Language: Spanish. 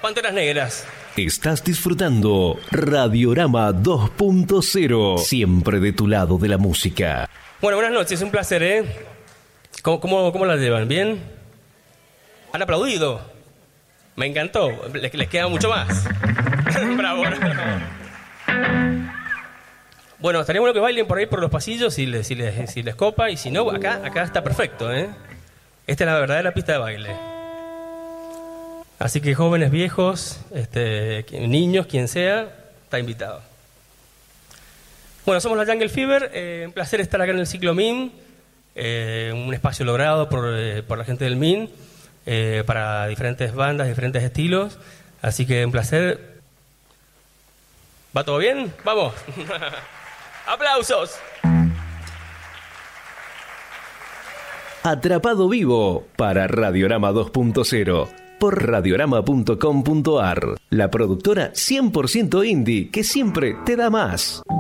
Panteras Negras. Estás disfrutando Radiorama 2.0, siempre de tu lado de la música. Bueno, buenas noches, un placer, ¿eh? ¿Cómo la llevan? ¿Bien? ¿Han aplaudido? Me encantó, les queda mucho más. Bravo. Bueno, estaría bueno que bailen por ahí por los pasillos si les copa, y si no, acá está perfecto, ¿eh? Esta es la verdadera pista de baile. Así que jóvenes, viejos, niños, quien sea, está invitado. Bueno, somos la Jungle Fever, un placer estar acá en el ciclo MIN, un espacio logrado por la gente del MIN, para diferentes bandas, diferentes estilos, así que un placer. ¿Va todo bien? ¡Vamos! ¡Aplausos! Atrapado Vivo para Radiorama 2.0 por radiorama.com.ar, la productora 100% indie que siempre te da más.